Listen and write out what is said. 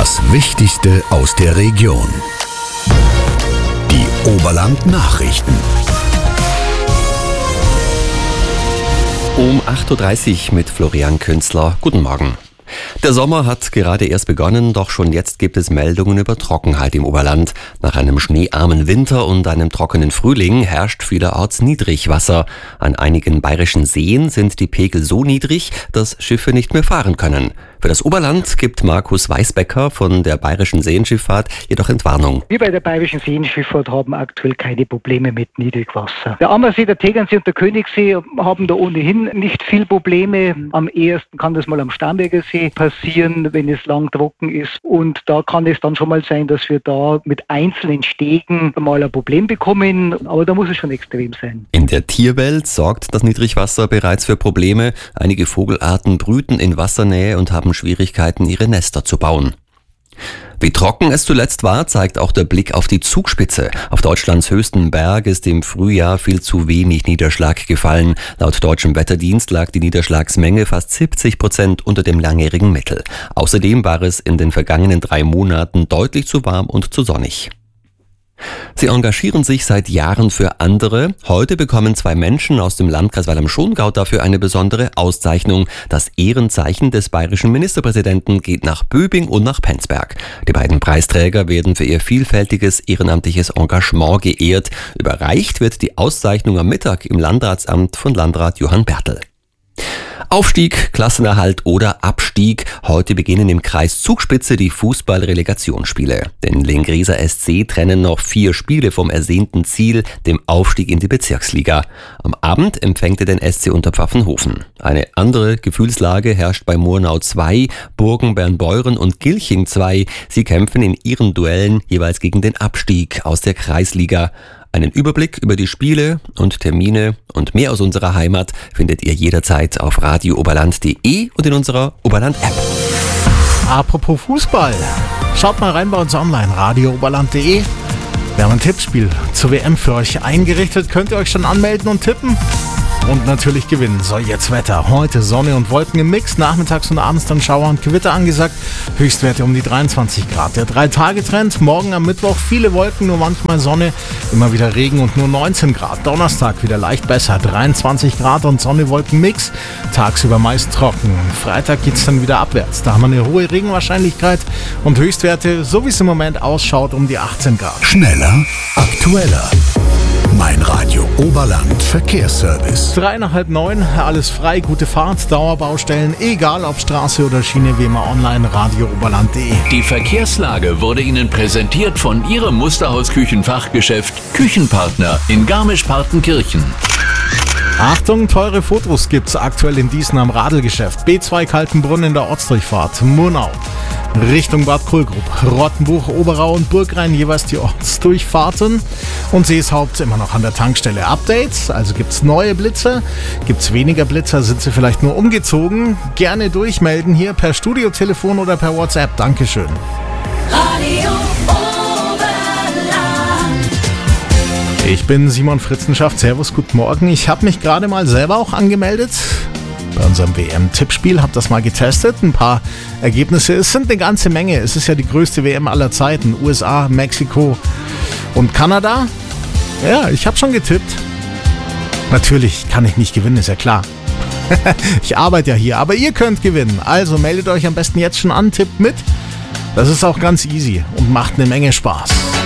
Das Wichtigste aus der Region. Die Oberland-Nachrichten. Um 8.30 Uhr mit Florian Künzler. Guten Morgen. Der Sommer hat gerade erst begonnen, doch schon jetzt gibt es Meldungen über Trockenheit im Oberland. Nach einem schneearmen Winter und einem trockenen Frühling herrscht vielerorts Niedrigwasser. An einigen bayerischen Seen sind die Pegel so niedrig, dass Schiffe nicht mehr fahren können. Für das Oberland gibt Markus Weisbecker von der Bayerischen Seenschifffahrt jedoch Entwarnung. Wir bei der Bayerischen Seenschifffahrt haben aktuell keine Probleme mit Niedrigwasser. Der Ammersee, der Tegernsee und der Königssee haben da ohnehin nicht viel Probleme. Am ehesten kann das mal am Starnberger See passieren, wenn es lang trocken ist. Und da kann es dann schon mal sein, dass wir da mit einzelnen Stegen mal ein Problem bekommen. Aber da muss es schon extrem sein. In der Tierwelt sorgt das Niedrigwasser bereits für Probleme. Einige Vogelarten brüten in Wassernähe und haben Schwierigkeiten, ihre Nester zu bauen. Wie trocken es zuletzt war, zeigt auch der Blick auf die Zugspitze. Auf Deutschlands höchsten Berg ist im Frühjahr viel zu wenig Niederschlag gefallen. Laut deutschem Wetterdienst lag die Niederschlagsmenge fast 70% unter dem langjährigen Mittel. Außerdem war es in den vergangenen 3 Monaten deutlich zu warm und zu sonnig. Sie engagieren sich seit Jahren für andere. Heute bekommen 2 Menschen aus dem Landkreis Weil am Schongau dafür eine besondere Auszeichnung. Das Ehrenzeichen des bayerischen Ministerpräsidenten geht nach Böbing und nach Penzberg. Die beiden Preisträger werden für ihr vielfältiges ehrenamtliches Engagement geehrt. Überreicht wird die Auszeichnung am Mittag im Landratsamt von Landrat Johann Bertel. Aufstieg, Klassenerhalt oder Abstieg. Heute beginnen im Kreis Zugspitze die Fußball-Relegationsspiele. Den Lengrieser SC trennen noch 4 Spiele vom ersehnten Ziel, dem Aufstieg in die Bezirksliga. Am Abend empfängt er den SC Unterpfaffenhofen. Eine andere Gefühlslage herrscht bei Murnau 2, Burgen, Bernbeuren und Gilching 2. Sie kämpfen in ihren Duellen jeweils gegen den Abstieg aus der Kreisliga. Einen Überblick über die Spiele und Termine und mehr aus unserer Heimat findet ihr jederzeit auf radiooberland.de und in unserer Oberland-App. Apropos Fußball, schaut mal rein bei uns online, radiooberland.de. Wir haben ein Tippspiel zur WM für euch eingerichtet. Könnt ihr euch schon anmelden und tippen? Und natürlich gewinnen. So, jetzt Wetter. Heute Sonne und Wolken im Mix. Nachmittags und abends dann Schauer und Gewitter angesagt. Höchstwerte um die 23 Grad. Der 3-Tage-Trend. Morgen am Mittwoch viele Wolken, nur manchmal Sonne. Immer wieder Regen und nur 19 Grad. Donnerstag wieder leicht besser. 23 Grad und Sonne-Wolken-Mix. Tagsüber meist trocken. Freitag geht's dann wieder abwärts. Da haben wir eine hohe Regenwahrscheinlichkeit. Und Höchstwerte, so wie es im Moment ausschaut, um die 18 Grad. Schneller, aktueller. Mein Radio Oberland Verkehrsservice. 8:30, alles frei, gute Fahrt, Dauerbaustellen, egal ob Straße oder Schiene, wie immer online, radiooberland.de. Die Verkehrslage wurde Ihnen präsentiert von Ihrem Musterhaus-Küchenfachgeschäft Küchenpartner in Garmisch-Partenkirchen. Achtung, teure Fotos gibt's aktuell in Diesen am Radlgeschäft. B2 Kaltenbrunn in der Ortsdurchfahrt, Murnau. Richtung Bad Kohlgrub, Rottenbuch, Oberau und Burgrhein jeweils die Ortsdurchfahrten. Und Seeshaupt immer noch an der Tankstelle. Updates, also gibt's neue Blitzer, gibt's weniger Blitzer, sind sie vielleicht nur umgezogen? Gerne durchmelden hier per Studiotelefon oder per WhatsApp. Dankeschön. Radio Oberland. Ich bin Simon Fritzenschaft. Servus, guten Morgen. Ich habe mich gerade mal selber auch angemeldet bei unserem WM-Tippspiel, habe das mal getestet, ein paar Ergebnisse. Es sind eine ganze Menge. Es ist ja die größte WM aller Zeiten. USA, Mexiko und Kanada. Ja, ich habe schon getippt. Natürlich kann ich nicht gewinnen, ist ja klar. Ich arbeite ja hier, aber ihr könnt gewinnen. Also meldet euch am besten jetzt schon an, tippt mit. Das ist auch ganz easy und macht eine Menge Spaß.